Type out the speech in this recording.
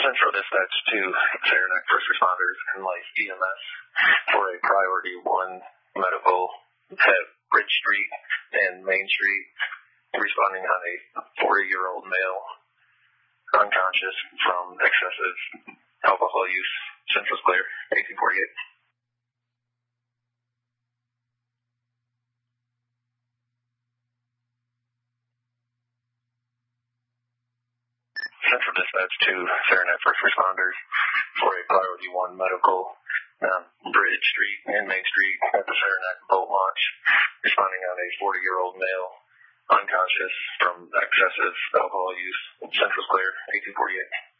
Central Dispatch to Saranac First Responders and Life EMS for a Priority 1 medical at Bridge Street and Main Street, responding on a 40-year-old male unconscious from excessive alcohol use. Central Square, 1848. Central Dispatch to Saranac First Responders for a Priority 1 medical Bridge Street and Main Street at the Saranac boat launch, responding on a 40-year-old male unconscious from excessive alcohol use. Central Square, 1848.